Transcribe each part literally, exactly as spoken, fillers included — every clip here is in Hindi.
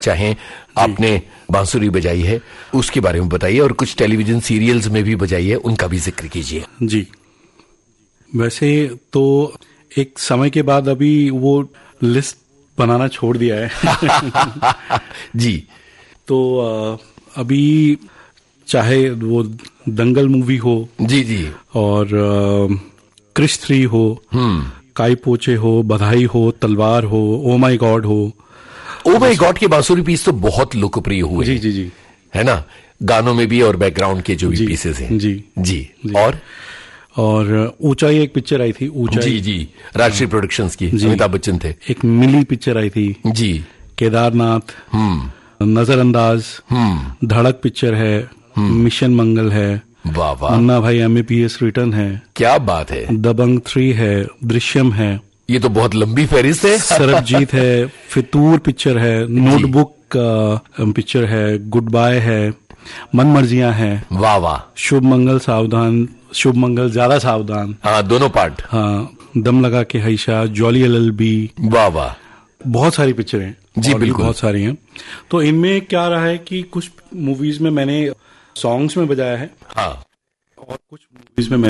चाहें। आपने बांसुरी बजाई है, उसके बारे में बताइए, और कुछ टेलीविजन सीरियल्स में भी बजाई है, उनका भी जिक्र कीजिए। जी, वैसे तो एक समय के बाद अभी वो लिस्ट बनाना छोड़ दिया है। जी। तो अभी चाहे वो दंगल मूवी हो, जी जी, और क्रिश थ्री हो, हम्म काई पोचे हो, बधाई हो, तलवार हो, ओ माई गॉड हो। ओ माई गॉड के बांसुरी पीस तो बहुत लोकप्रिय हुए। जी जी जी, है ना, गानों में भी और बैकग्राउंड के जो भी पीसेस हैं। जी जी, जी। और और ऊंचाई एक पिक्चर आई थी, ऊंचाई, जी जी, राजश्री प्रोडक्शंस की, अमिताभ बच्चन थे। एक मिली पिक्चर आई थी, जी, केदारनाथ, हम्म नजरअंदाज, हम्म धड़क पिक्चर है, मिशन मंगल है, वाह वाह, मुन्ना भाई एमबीबीएस रिटर्न है, क्या बात है, दबंग थ्री है, दृश्यम है, ये तो बहुत लंबी फहरिस्त है। सरबजीत है, फितूर पिक्चर है, नोटबुक पिक्चर है, गुड बाय है, मन मर्जियां हैं, वाह वाह, शुभ मंगल सावधान, शुभ मंगल ज्यादा सावधान, हाँ दोनों पार्ट, हाँ, दम लगा के हैशा, जॉली एलएलबी, वाह वाह, बहुत सारी पिक्चरें जी बिल्कुल, बहुत सारी हैं। तो इनमें क्या रहा है कि कुछ मूवीज में मैंने सॉन्ग्स में बजाया है, हाँ, और कुछ मूवीज में मैं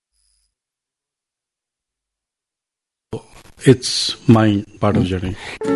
it's my part of journey.